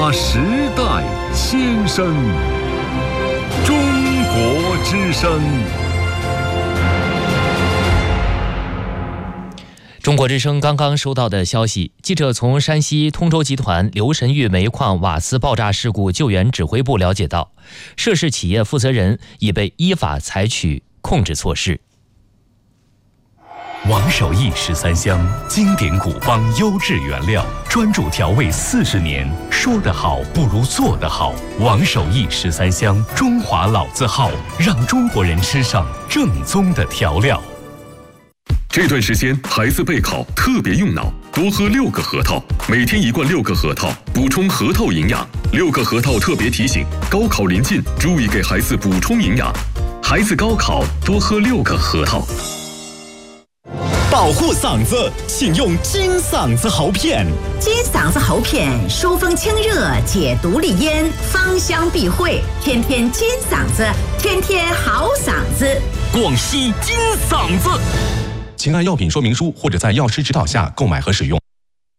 把时代牵升。中国之声。 中国之声刚刚收到的消息，记者从山西通州集团刘神峪煤矿瓦斯爆炸事故救援指挥部了解到，涉事企业负责人已被依法采取控制措施。 王守义13香，经典古方优质原料，专注调味40年，说得好不如做得好。王守义13香，中华老字号，让中国人吃上正宗的调料。 这段时间孩子备考特别用脑，多喝6个核桃，每天1罐6个核桃，补充核桃营养。6个核桃特别提醒：高考临近，注意给孩子补充营养。孩子高考多喝6个核桃。 保护嗓子，请用金嗓子喉片。 金嗓子喉片疏风清热，解毒利咽，芳香避秽，天天金嗓子，天天好嗓子。 广西金嗓子。 请按药品说明书或者在药师指导下购买和使用。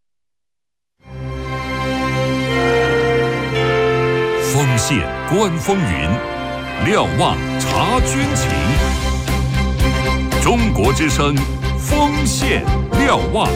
锋线观风云，瞭望察军情。中国之声，锋线瞭望。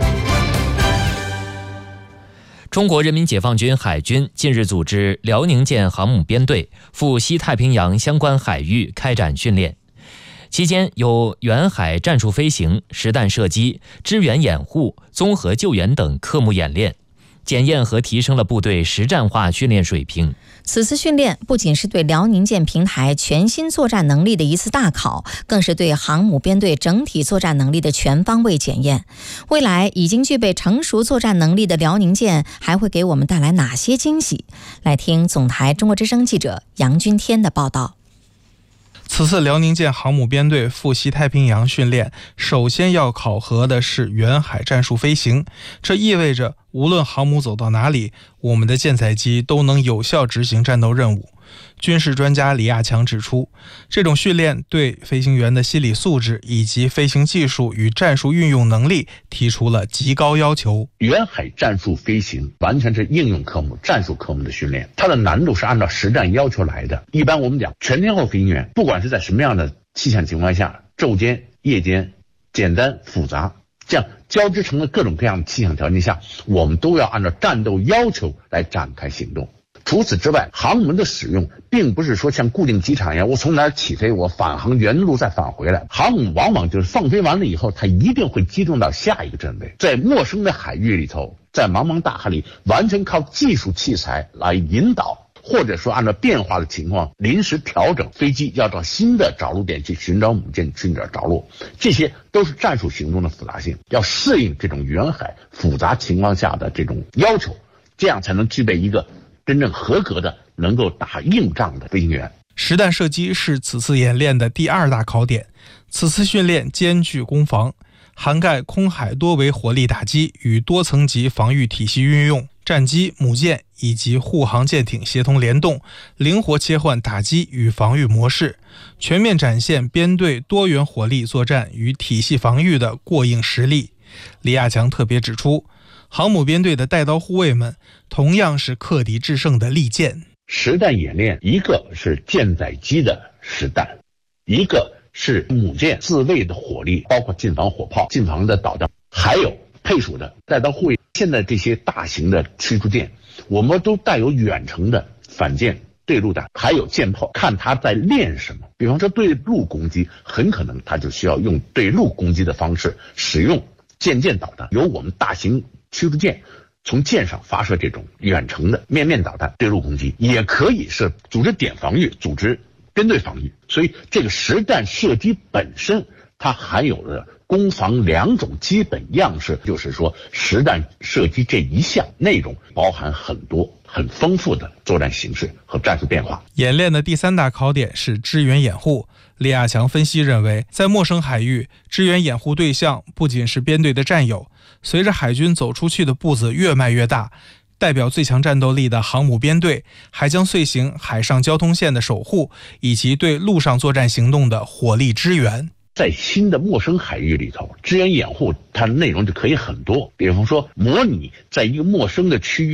中国人民解放军海军近日组织辽宁舰航母编队赴西太平洋相关海域开展训练。期间有远海战术飞行、实弹射击、支援掩护、综合救援等科目演练，检验和提升了部队实战化训练水平。 此次训练不仅是对辽宁舰平台全新作战能力的一次大考，更是对航母编队整体作战能力的全方位检验。未来已经具备成熟作战能力的辽宁舰还会给我们带来哪些惊喜？来听总台中国之声记者杨军天的报道。 此次辽宁舰航母编队赴西太平洋训练，首先要考核的是远海战术飞行。这意味着无论航母走到哪里，我们的舰载机都能有效执行战斗任务。军事专家李亚强指出，这种训练对飞行员的心理素质以及飞行技术与战术运用能力提出了极高要求。 远海战术飞行完全是应用科目、战术科目的训练，它的难度是按照实战要求来的。一般我们讲全天候飞行员，不管是在什么样的气象情况下，昼间、夜间、简单、复杂，这样交织成了各种各样的气象条件下，我们都要按照战斗要求来展开行动。除此之外，航母的使用并不是说像固定机场一样，我从哪儿起飞，我返航原路再返回来。航母往往就是放飞完了以后，它一定会机动到下一个阵位，在陌生的海域里头，在茫茫大海里，完全靠技术器材来引导，或者说按照变化的情况临时调整飞机，要到新的着陆点去寻找母舰去哪儿着陆，这些都是战术行动的复杂性，要适应这种远海复杂情况下的这种要求，这样才能具备一个真正合格的能够打硬仗的飞行员。 实弹射击是此次演练的第2大考点。此次训练兼具攻防，涵盖空海多维火力打击与多层级防御体系运用，战机、母舰以及护航舰艇协同联动，灵活切换打击与防御模式，全面展现编队多元火力作战与体系防御的过硬实力。李亚强特别指出，航母编队的带刀护卫们同样是克敌制胜的利剑。 实弹演练，一个是舰载机的实弹，一个是母舰自卫的火力，包括近防火炮、近防的导弹，还有配属的带刀护卫。现在这些大型的驱逐舰，我们都带有远程的反舰对陆弹，还有舰炮，看它在练什么。比方说对陆攻击，很可能它就需要用对陆攻击的方式，使用舰导弹，由我们大型驱逐舰从舰上发射这种远程的面导弹对陆攻击，也可以是组织点防御、组织编队防御。所以这个实弹射击本身它含有了攻防2种基本样式，就是说实弹射击这一项内容包含很多很丰富的作战形式和战术变化。 演练的第3大考点是支援掩护。李亚强分析认为，在陌生海域，支援掩护对象不仅是编队的战友，随着海军走出去的步子越迈越大，代表最强战斗力的航母编队还将遂行海上交通线的守护，以及对陆上作战行动的火力支援。 在新的陌生海域里头，支援掩护它的内容就可以很多，比方说模拟在一个陌生的区域